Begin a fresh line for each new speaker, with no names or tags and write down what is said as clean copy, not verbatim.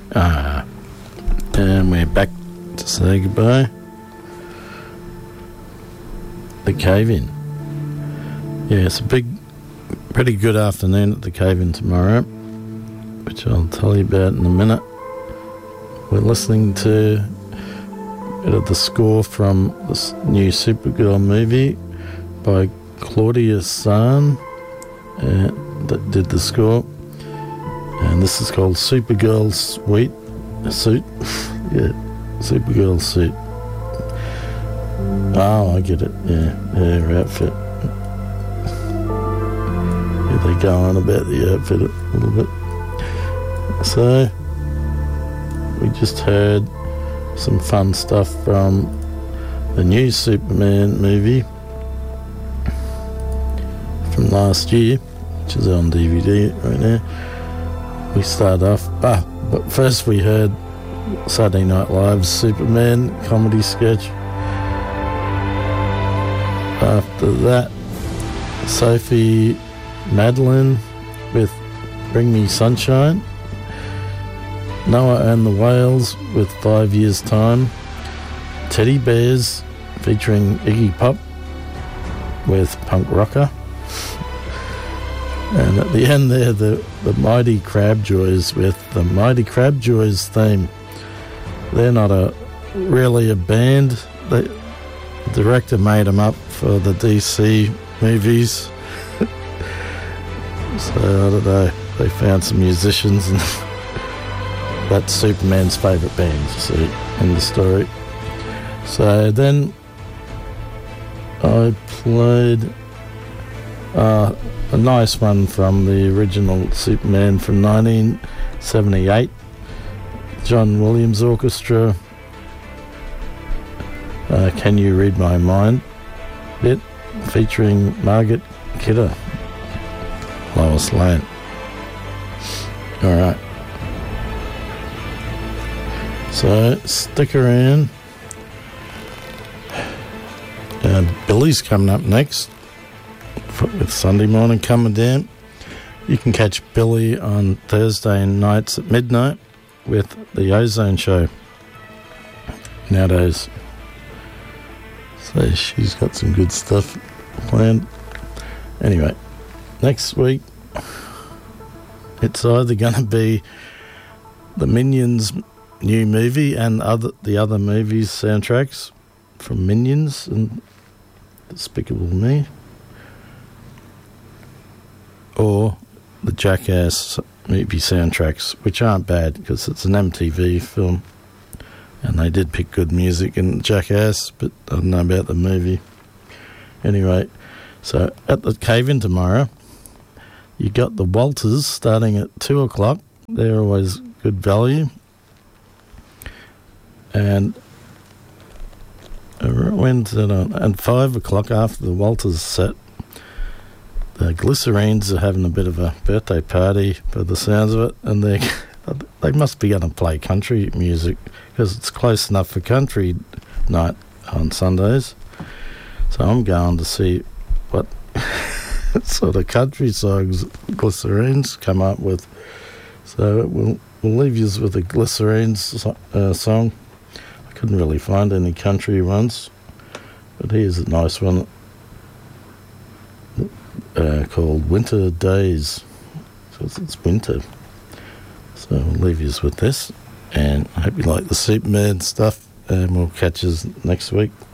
And we're back to say goodbye. The Cave-In. Yeah, it's a pretty good afternoon at the Cave-In tomorrow, which I'll tell you about in a minute. We're listening to a bit of the score from this new Supergirl movie by Claudia Zahn, that did the score. And this is called Supergirl Suit. Yeah, Supergirl Suit. Oh, I get it. Yeah, her outfit. Yeah, they go on about the outfit a little bit. So, we just heard some fun stuff from the new Superman movie from last year, which is on DVD right now. We start off, but first we heard Saturday Night Live's Superman comedy sketch. After that, Sophie Madeline with Bring Me Sunshine. Noah and the Whales with 5 Years Time. Teddy Bears featuring Iggy Pop with Punk Rocker. And at the end there, the Mighty Crabjoys with the Mighty Crabjoys theme. They're not really a band. The director made them up for the DC movies. So, I don't know, they found some musicians and that's Superman's favourite band, you see, in the story. So then I played a nice one from the original Superman from 1978, John Williams Orchestra, Can You Read My Mind bit, featuring Margaret Kidder, Lois Lane. Alright, so stick around. Billy's coming up next with Sunday Morning Coming Down. You can catch Billy on Thursday nights at midnight with the Ozone Show nowadays. So she's got some good stuff planned. Anyway, next week it's either going to be the Minions new movie and the other movies soundtracks from Minions and Despicable Me, or the Jackass movie soundtracks, which aren't bad because it's an MTV film and they did pick good music in Jackass, but I don't know about the movie. Anyway, so at the Cave-In tomorrow, you got the Walters starting at 2 o'clock. They're always good value. And when's it on? And 5 o'clock after the Walters set, the Glycerines are having a bit of a birthday party for the sounds of it, and they must be going to play country music because it's close enough for country night on Sundays. So I'm going to see what sort of country songs Glycerines come up with. So we'll leave you with a Glycerines song. I couldn't really find any country ones, but here's a nice one called Winter Days, because it's winter. So we'll leave you with this, and I hope you like the Superman stuff, and we'll catch you next week.